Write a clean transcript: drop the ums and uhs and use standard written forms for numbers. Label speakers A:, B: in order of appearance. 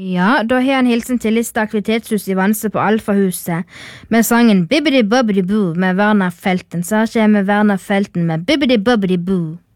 A: Ja, da har han hilsen til Lista aktivitetshus i Vanse på Alfahuset med sangen Bibbidi Bobbidi Boo med Werner Felten. Så her kommer Werner Felten med Bibbidi Bobbidi Boo.